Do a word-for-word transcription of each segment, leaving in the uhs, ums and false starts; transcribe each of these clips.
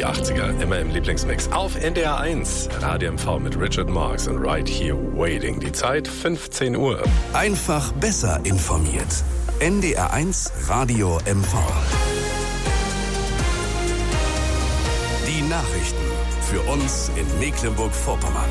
achtziger, immer im Lieblingsmix. Auf N D R eins, Radio M V mit Richard Marx und Right Here Waiting. Die Zeit fünfzehn Uhr. Einfach besser informiert. N D R eins Radio M V. Die Nachrichten für uns in Mecklenburg-Vorpommern.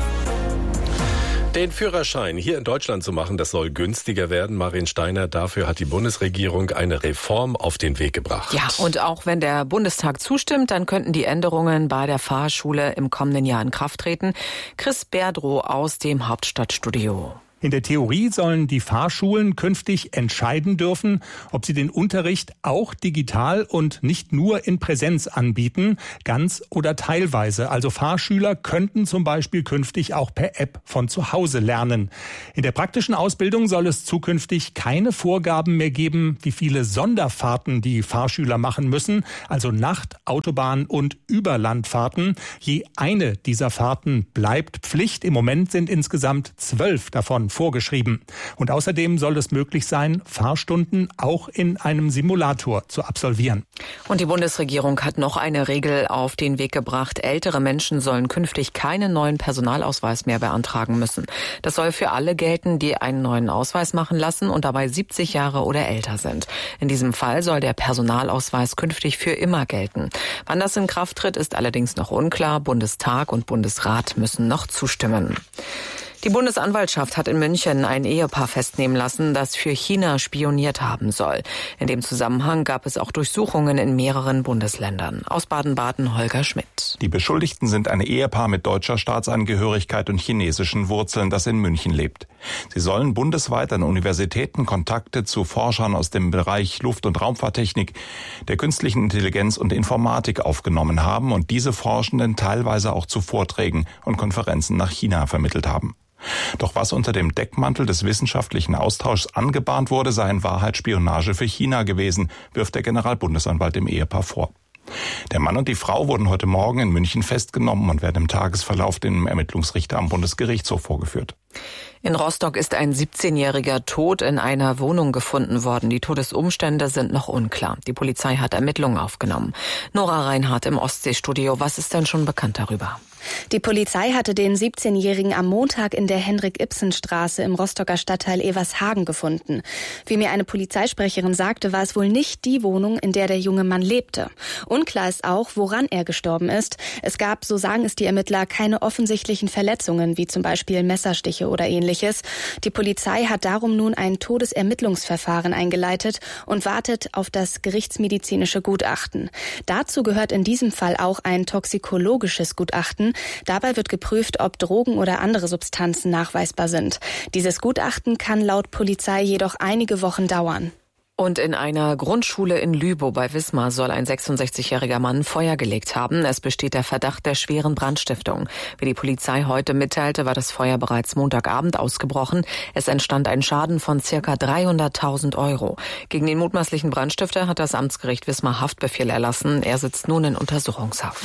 Den Führerschein hier in Deutschland zu machen, das soll günstiger werden. Marin Steiner, dafür hat die Bundesregierung eine Reform auf den Weg gebracht. Ja, und auch wenn der Bundestag zustimmt, dann könnten die Änderungen bei der Fahrschule im kommenden Jahr in Kraft treten. Chris Berdrow aus dem Hauptstadtstudio. In der Theorie sollen die Fahrschulen künftig entscheiden dürfen, ob sie den Unterricht auch digital und nicht nur in Präsenz anbieten, ganz oder teilweise. Also Fahrschüler könnten zum Beispiel künftig auch per App von zu Hause lernen. In der praktischen Ausbildung soll es zukünftig keine Vorgaben mehr geben, wie viele Sonderfahrten die Fahrschüler machen müssen, also Nacht-, Autobahn- und Überlandfahrten. Je eine dieser Fahrten bleibt Pflicht. Im Moment sind insgesamt zwölf davon vorgeschrieben. Und außerdem soll es möglich sein, Fahrstunden auch in einem Simulator zu absolvieren. Und die Bundesregierung hat noch eine Regel auf den Weg gebracht. Ältere Menschen sollen künftig keinen neuen Personalausweis mehr beantragen müssen. Das soll für alle gelten, die einen neuen Ausweis machen lassen und dabei siebzig Jahre oder älter sind. In diesem Fall soll der Personalausweis künftig für immer gelten. Wann das in Kraft tritt, ist allerdings noch unklar. Bundestag und Bundesrat müssen noch zustimmen. Die Bundesanwaltschaft hat in München ein Ehepaar festnehmen lassen, das für China spioniert haben soll. In dem Zusammenhang gab es auch Durchsuchungen in mehreren Bundesländern. Aus Baden-Baden Holger Schmidt. Die Beschuldigten sind ein Ehepaar mit deutscher Staatsangehörigkeit und chinesischen Wurzeln, das in München lebt. Sie sollen bundesweit an Universitäten Kontakte zu Forschern aus dem Bereich Luft- und Raumfahrttechnik, der künstlichen Intelligenz und Informatik aufgenommen haben und diese Forschenden teilweise auch zu Vorträgen und Konferenzen nach China vermittelt haben. Doch was unter dem Deckmantel des wissenschaftlichen Austauschs angebahnt wurde, sei in Wahrheit Spionage für China gewesen, wirft der Generalbundesanwalt dem Ehepaar vor. Der Mann und die Frau wurden heute Morgen in München festgenommen und werden im Tagesverlauf dem Ermittlungsrichter am Bundesgerichtshof vorgeführt. In Rostock ist ein siebzehnjähriger tot in einer Wohnung gefunden worden. Die Todesumstände sind noch unklar. Die Polizei hat Ermittlungen aufgenommen. Nora Reinhardt im Ostseestudio. Was ist denn schon bekannt darüber? Die Polizei hatte den siebzehnjährigen am Montag in der Henrik-Ibsen-Straße im Rostocker Stadtteil Evershagen gefunden. Wie mir eine Polizeisprecherin sagte, war es wohl nicht die Wohnung, in der der junge Mann lebte. Unklar ist auch, woran er gestorben ist. Es gab, so sagen es die Ermittler, keine offensichtlichen Verletzungen, wie zum Beispiel Messerstiche oder ähnliches. Die Polizei hat darum nun ein Todesermittlungsverfahren eingeleitet und wartet auf das gerichtsmedizinische Gutachten. Dazu gehört in diesem Fall auch ein toxikologisches Gutachten. Dabei wird geprüft, ob Drogen oder andere Substanzen nachweisbar sind. Dieses Gutachten kann laut Polizei jedoch einige Wochen dauern. Und in einer Grundschule in Lübow bei Wismar soll ein sechsundsechzigjähriger Mann Feuer gelegt haben. Es besteht der Verdacht der schweren Brandstiftung. Wie die Polizei heute mitteilte, war das Feuer bereits Montagabend ausgebrochen. Es entstand ein Schaden von circa dreihunderttausend Euro. Gegen den mutmaßlichen Brandstifter hat das Amtsgericht Wismar Haftbefehl erlassen. Er sitzt nun in Untersuchungshaft.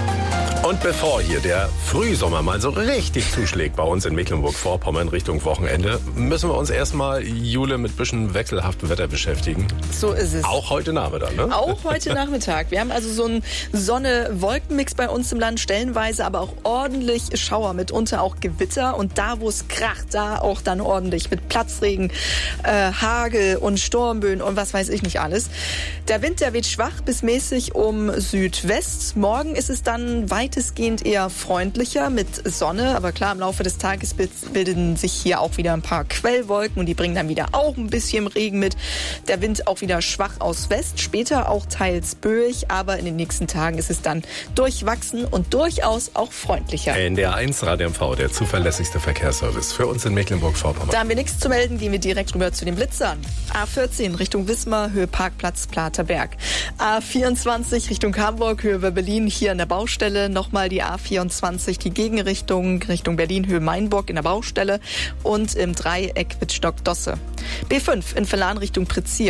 Und bevor hier der Frühsommer mal so richtig zuschlägt bei uns in Mecklenburg-Vorpommern Richtung Wochenende, müssen wir uns erstmal, Jule, mit ein bisschen wechselhaftem Wetter beschäftigen. So ist es. Auch heute Nachmittag, ne? Auch heute Nachmittag. Wir haben also so einen Sonne-Wolken-Mix bei uns im Land, stellenweise aber auch ordentlich Schauer, mitunter auch Gewitter. Und da, wo es kracht, da auch dann ordentlich mit Platzregen, äh, Hagel und Sturmböen und was weiß ich nicht alles. Der Wind, der weht schwach bis mäßig um Südwest. Morgen ist es dann weitestgehend eher freundlicher mit Sonne. Aber klar, im Laufe des Tages bilden sich hier auch wieder ein paar Quellwolken und die bringen dann wieder auch ein bisschen Regen mit. Der Wind auch wieder schwach aus West, später auch teils böig, aber in den nächsten Tagen ist es dann durchwachsen und durchaus auch freundlicher. N D R eins Radio M V, der zuverlässigste Verkehrsservice für uns in Mecklenburg-Vorpommern. Da haben wir nichts zu melden, gehen wir direkt rüber zu den Blitzern. A vierzehn Richtung Wismar, Höhe Parkplatz Platerberg. A vierundzwanzig Richtung Hamburg, Höhe Berlin, hier an der Baustelle. Nochmal die A vierundzwanzig, die Gegenrichtung Richtung Berlin, Höhe Mainburg in der Baustelle und im Dreieck Wittstock-Dosse. B fünf in Verlan Richtung Prizier.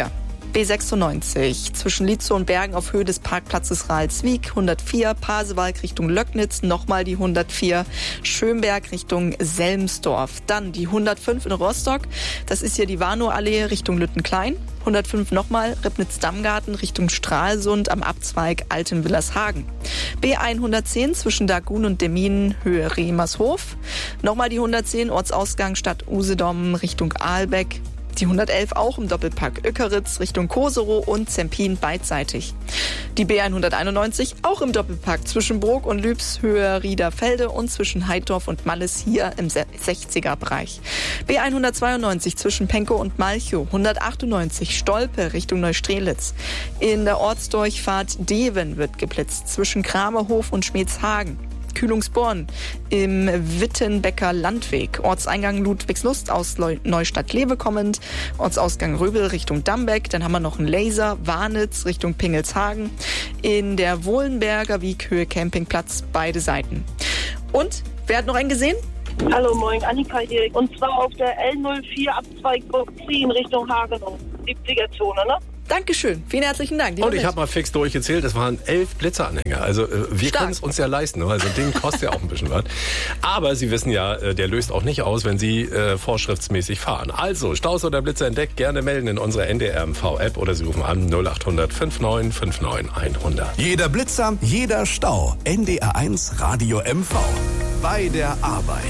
B sechsundneunzig zwischen Lietzow und Bergen auf Höhe des Parkplatzes Ralswiek, hundertvier, Pasewalk Richtung Löcknitz, nochmal die hundertvier, Schönberg Richtung Selmsdorf. Dann die hundertfünf in Rostock, das ist hier die Warnow-Allee Richtung Lüttenklein. hundertfünf nochmal Ribnitz-Dammgarten Richtung Stralsund am Abzweig Altenwillershagen. B hundertzehn zwischen Dagun und Demmin Höhe Remershof. Nochmal die hundertzehn Ortsausgang Stadt Usedom Richtung Aalbeck. Die hundertelf auch im Doppelpack Öckeritz Richtung Koserow und Zempin beidseitig. Die B hunderteinundneunzig auch im Doppelpack zwischen Brok und Lübs Höhe Riederfelde und zwischen Heidorf und Malles hier im sechziger Bereich. B hundertzweiundneunzig zwischen Penkow und Malchow, hundertachtundneunzig Stolpe Richtung Neustrelitz. In der Ortsdurchfahrt Deven wird geblitzt zwischen Kramerhof und Schmedshagen. Kühlungsborn im Wittenbecker Landweg. Ortseingang Ludwigslust aus Neustadt-Lewe kommend. Ortsausgang Röbel Richtung Dambeck. Dann haben wir noch einen Laser, Warnitz Richtung Pingelshagen. In der Wohlenberger Wieghöhe Campingplatz beide Seiten. Und, wer hat noch einen gesehen? Hallo, moin, Annika hier. Und zwar auf der L null vier Abzweig Burgzien in Richtung Hagenow. siebziger-Zone, ne? Dankeschön. Vielen herzlichen Dank. Und ich habe mal fix durchgezählt, es waren elf Blitzeranhänger. Also äh, wir können es uns ja leisten. Also ein Ding kostet ja auch ein bisschen was. Aber Sie wissen ja, äh, der löst auch nicht aus, wenn Sie äh, vorschriftsmäßig fahren. Also, Staus oder Blitzer entdeckt, gerne melden in unserer N D R M V-App oder Sie rufen an null acht hundert neunundfünfzig neunundfünfzig hundert. Jeder Blitzer, jeder Stau. N D R eins Radio M V. Bei der Arbeit.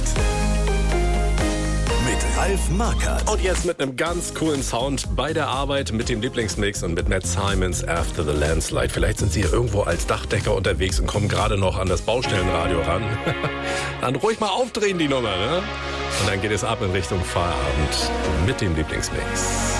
Mit Ralf Markert. Und jetzt mit einem ganz coolen Sound bei der Arbeit mit dem Lieblingsmix und mit Matt Simons After the Landslide. Vielleicht sind Sie hier irgendwo als Dachdecker unterwegs und kommen gerade noch an das Baustellenradio ran. Dann ruhig mal aufdrehen die Nummer, ne? Und dann geht es ab in Richtung Feierabend mit dem Lieblingsmix.